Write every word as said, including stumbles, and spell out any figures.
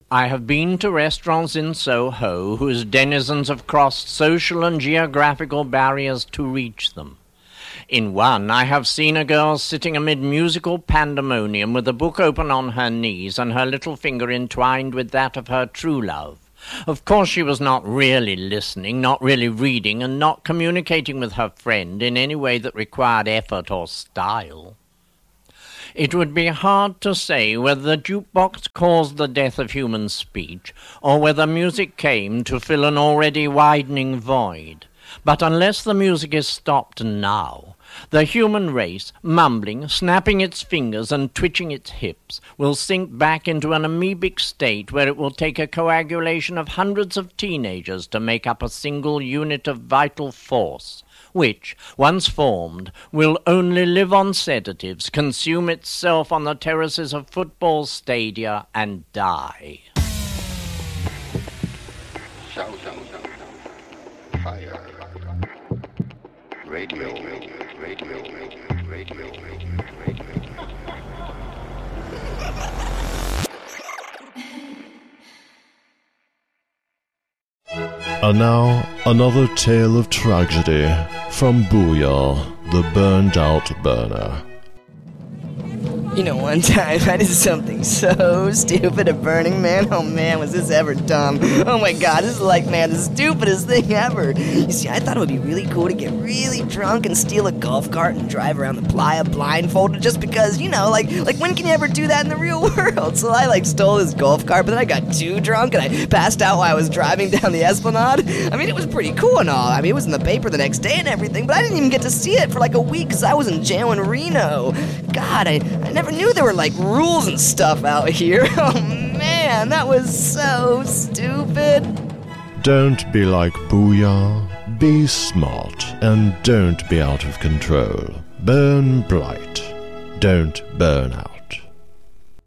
I have been to restaurants in Soho whose denizens have crossed social and geographical barriers to reach them. In one, I have seen a girl sitting amid musical pandemonium with a book open on her knees and her little finger entwined with that of her true love. Of course she was not really listening, not really reading, and not communicating with her friend in any way that required effort or style. It would be hard to say whether the jukebox caused the death of human speech, or whether music came to fill an already widening void. But unless the music is stopped now, the human race, mumbling, snapping its fingers and twitching its hips, will sink back into an amoebic state where it will take a coagulation of hundreds of teenagers to make up a single unit of vital force, which, once formed, will only live on sedatives, consume itself on the terraces of football stadia, and die. Shout out, fire, radio, radio, radio, radio, radio, radio. And now, another tale of tragedy from Booyah, the burned-out burner. You know, one time I did something so stupid at Burning Man. Oh man, was this ever dumb. Oh my god, this is like, man, the stupidest thing ever. You see, I thought it would be really cool to get really drunk and steal a golf cart and drive around the playa blindfolded just because, you know, like, like when can you ever do that in the real world? So I, like, stole this golf cart, but then I got too drunk and I passed out while I was driving down the Esplanade. I mean, it was pretty cool and all. I mean, it was in the paper the next day and everything, but I didn't even get to see it for like a week because I was in jail in Reno. God, I, I never knew there were like rules and stuff out here. Oh man, that was so stupid. Don't be like Booyah, be smart, and don't be out of control. Burn bright, don't burn out.